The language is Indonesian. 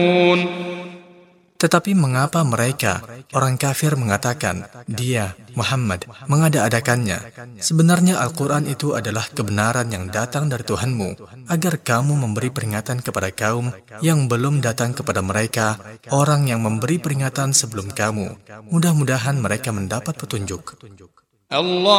Tetapi mengapa mereka, orang kafir, mengatakan, dia, Muhammad, mengada-adakannya? Sebenarnya Al-Quran itu adalah kebenaran yang datang dari Tuhanmu, agar kamu memberi peringatan kepada kaum yang belum datang kepada mereka, orang yang memberi peringatan sebelum kamu. Mudah-mudahan mereka mendapat petunjuk.